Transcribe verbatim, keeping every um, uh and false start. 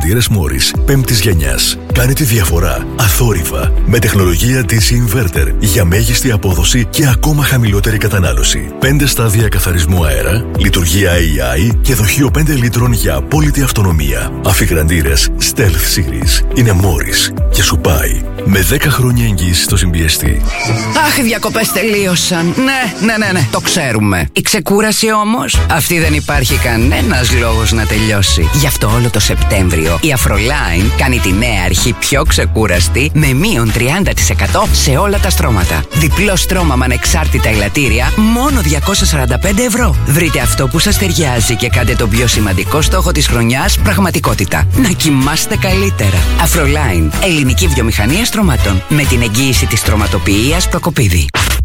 αφιγραντήρες Μόρις πέμπτης γενιάς. Κάνε τη διαφορά αθόρυβα με τεχνολογία ντι σι Inverter για μέγιστη απόδοση και ακόμα χαμηλότερη κατανάλωση. πέντε στάδια καθαρισμού αέρα, λειτουργία έι άι και δοχείο πέντε λίτρων για απόλυτη αυτονομία. Αφιγραντήρες Stealth Series είναι Μόρις και σου πάει με δέκα χρόνια εγγύηση στο συμπιεστή. Αχ, οι διακοπές τελείωσαν. Ναι, ναι, ναι, ναι, το ξέρουμε. Η ξεκούραση όμως, αυτή δεν υπάρχει κανένας λόγος να τελειώσει. Γι' αυτό όλο το Σεπτέμβριο η Afroline κάνει τη νέα αρχή πιο ξεκούραστη με μείον τριάντα τοις εκατό σε όλα τα στρώματα. Διπλό στρώμα με ανεξάρτητα ελαττήρια, μόνο διακόσια σαράντα πέντε ευρώ. Βρείτε αυτό που σας ταιριάζει και κάντε τον πιο σημαντικό στόχο της χρονιάς πραγματικότητα. Να κοιμάστε καλύτερα. Afroline, ελληνική βιομηχανία στρωμάτων. Με την εγγύηση της στρωματοποιίας Προκοπίδη.